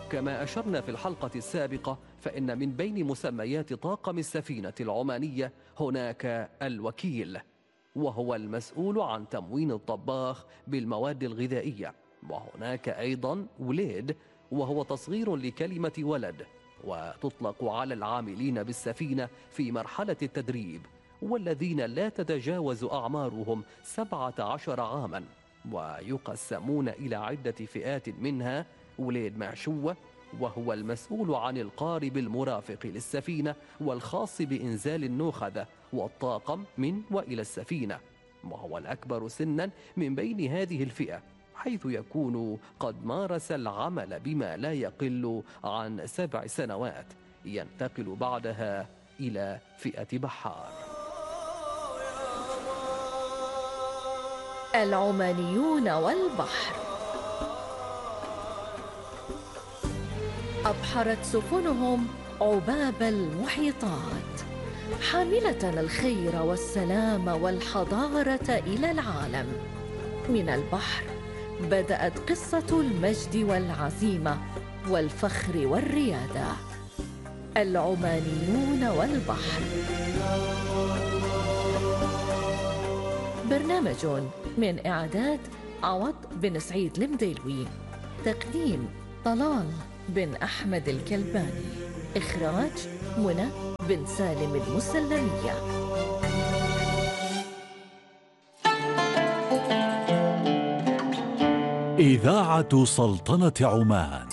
كما أشرنا في الحلقة السابقة، فإن من بين مسميات طاقم السفينة العمانية هناك الوكيل، وهو المسؤول عن تموين الطباخ بالمواد الغذائية. وهناك أيضا وليد، وهو تصغير لكلمة ولد، وتطلق على العاملين بالسفينة في مرحلة التدريب، والذين لا تتجاوز أعمارهم 17 عاما، ويقسمون إلى عدة فئات، منها وليد معشوة، وهو المسؤول عن القارب المرافق للسفينة والخاص بإنزال النوخذة والطاقم من وإلى السفينة، وهو الأكبر سنا من بين هذه الفئة، حيث يكون قد مارس العمل بما لا يقل عن 7 سنوات، ينتقل بعدها إلى فئة بحار. العمانيون والبحر. أبحرت سفنهم عباب المحيطات، حاملة الخير والسلام والحضارة إلى العالم. من البحر بدأت قصة المجد والعزيمة والفخر والريادة. العمانيون والبحر، برنامج من إعداد عوض بن سعيد المديلوي، تقديم طلال بن أحمد الكلباني، إخراج منى بن سالم المسلمية. إذاعة سلطنة عمان.